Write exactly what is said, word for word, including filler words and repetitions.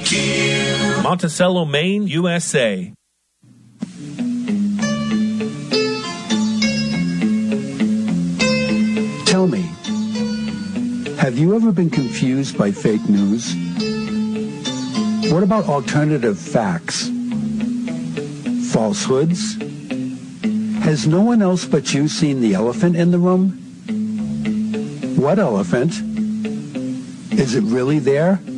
Monticello, Maine, U S A. Tell me, have you ever been confused by fake news? What about alternative facts? Falsehoods? Has no one else but you seen the elephant in the room? What elephant? Is it really there?